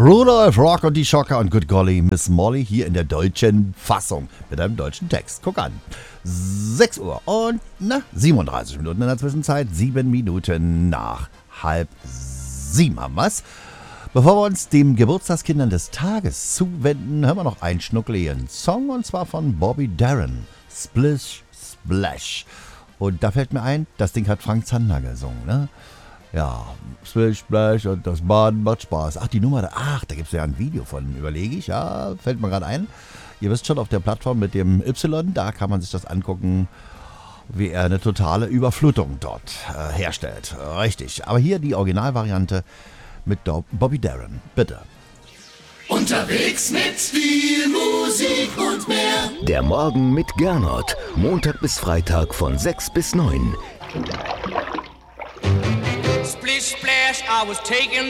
Rudolf Rock und die Schocker und Good Golly, Miss Molly hier in der deutschen Fassung mit einem deutschen Text. Guck an. 6 Uhr und 37 Minuten in der Zwischenzeit, 7 Minuten nach 6:30 haben wir's. Bevor wir uns den Geburtstagskindern des Tages zuwenden, hören wir noch einen schnuckeligen Song und zwar von Bobby Darin, Splish Splash. Und da fällt mir ein, das Ding hat Frank Zander gesungen, ne? Ja, Splish Splash und das Baden macht Spaß. Ach, die Nummer, da gibt es ja ein Video von, überlege ich, ja, fällt mir gerade ein. Ihr wisst schon, auf der Plattform mit dem Y, da kann man sich das angucken, wie er eine totale Überflutung dort herstellt. Richtig, aber hier die Originalvariante mit Bobby Darin, bitte. Unterwegs mit viel Musik und mehr. Der Morgen mit Gernot, Montag bis Freitag von 6 bis 9. Splish splash, I was taking